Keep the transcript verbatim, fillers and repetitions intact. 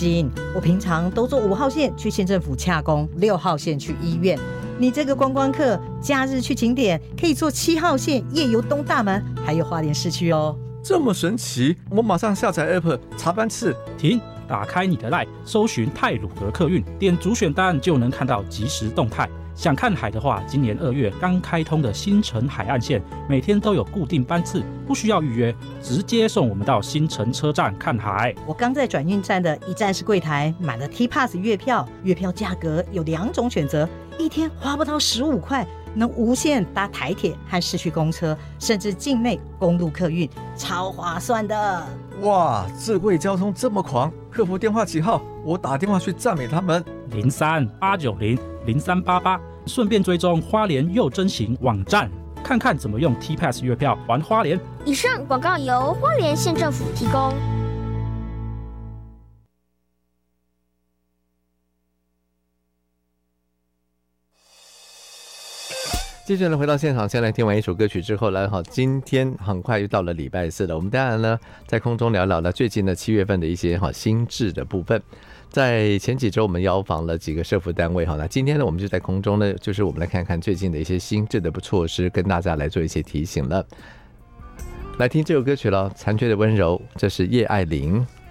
心，我平常都坐五号线去县政府洽公，六号线去医院。你这个观光客，假日去景点可以坐七号线夜游东大门，还有花莲市区哦。 这么神奇，我马上下载 App 查班次。 停，打开你的 LINE， 搜寻太鲁阁客运，点主选单就能看到即时动态。想看海的话，今年二月刚开通的新城海岸线，每天都有固定班次，不需要预约，直接送我们到新城车站看海。 我刚在转运站的一站式柜台买了 T Pass 月票，月票价格有两种选择，一天花不到十五块，能无限搭台铁和市区公车，甚至境内公路客运，超划算的。 哇，智慧交通这么狂，客服电话几号？我打电话去赞美他们。 零三八九零零三八八，顺便追踪花莲又真行网站，看看怎么用 T Pass 月票玩花莲。 以上广告由花莲县政府提供。 接着呢，回到现场，先来听完一首歌曲之后呢，好，今天很快又到了礼拜四了。我们当然呢，在空中聊聊了最近的七月份的一些好新制的部分。在前几周我们邀访了几个社福单位，好，那今天呢，我们就在空中呢，就是我们来看看最近的一些新制的措施，跟大家来做一些提醒了。来听这首歌曲了，《残缺的温柔》，这是叶爱玲。